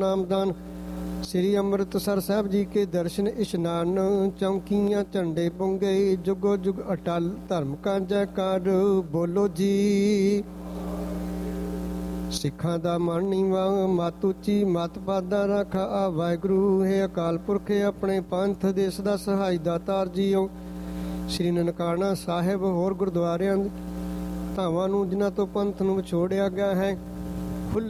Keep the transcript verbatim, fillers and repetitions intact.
ਨਾਮਦਾਨ। ਸ੍ਰੀ ਅੰਮ੍ਰਿਤਸਰ ਸਾਹਿਬ ਜੀ ਕੇ ਦਰਸ਼ਨ ਇਸ਼ਨਾਨ, ਚੌਂਕੀਆਂ ਝੰਡੇ ਪੁੰਗੇ, ਜੁਗੋ ਜੁਗ ਅਟਲ ਧਰਮ ਕਾ ਜੈਕਾਰ ਬੋਲੋ ਜੀ। ਸਿੱਖਾਂ ਦਾ ਮਨ ਨੀਵਾ ਮਤ ਉੱਚੀ, ਮਤ ਪਾਦਾ ਰੱਖਾ ਆ ਵਾਹਿਗੁਰੂ। ਹੈ ਅਕਾਲ ਪੁਰਖ ਆਪਣੇ ਪੰਥ ਦੇਸ਼ ਦਾ ਸਹਾਈ ਦਾਤਾਰ ਜੀਓ। ਸ੍ਰੀ ਨਨਕਾਣਾ ਸਾਹਿਬ ਹੋਰ ਗੁਰਦੁਆਰਿਆਂ ਧਾਵਾਂ ਨੂੰ ਜਿਨ੍ਹਾਂ ਤੋਂ ਪੰਥ ਨੂੰ ਵਿਛੋੜਿਆ ਗਿਆ ਹੈ,